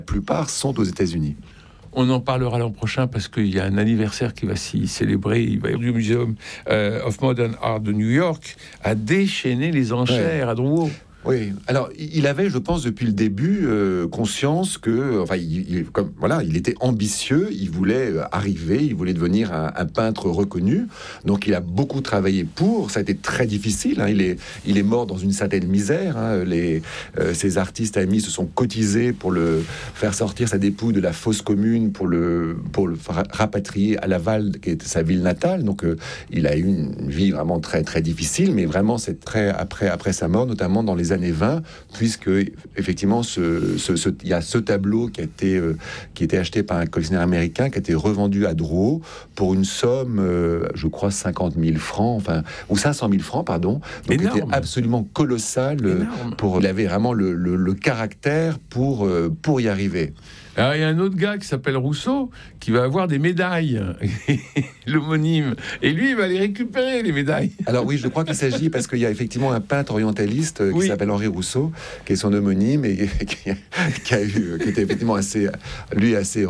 La plupart sont aux États-Unis. On en parlera l'an prochain parce qu'il y a un anniversaire qui va s'y célébrer. Il va y avoir du Museum of Modern Art de New York à déchaîner les enchères à Drouot. Oui, alors il avait, je pense, depuis le début conscience que, enfin, il était ambitieux, il voulait arriver, il voulait devenir un peintre reconnu. Donc, il a beaucoup travaillé pour. Ça a été très difficile. Hein. Il est mort dans une certaine misère. Hein. Ses artistes amis se sont cotisés pour le faire sortir sa dépouille de la fosse commune, pour le rapatrier à Laval, qui est sa ville natale. Donc, il a eu une vie vraiment très très difficile, mais vraiment c'est très après sa mort, notamment dans les années 20, puisque effectivement il y a ce tableau qui a été acheté par un collectionneur américain, qui a été revendu à Drouot pour une somme, je crois 50 000 francs, enfin, ou 500 000 francs, pardon. Donc c'était absolument colossal. Il avait vraiment le caractère pour y arriver. Alors, il y a un autre gars qui s'appelle Rousseau qui va avoir des médailles, l'homonyme. Et lui, il va les récupérer, les médailles. Alors oui, je crois qu'il s'agit, parce qu'il y a effectivement un peintre orientaliste qui s'appelle Henri Rousseau, qui est son homonyme et qui était effectivement assez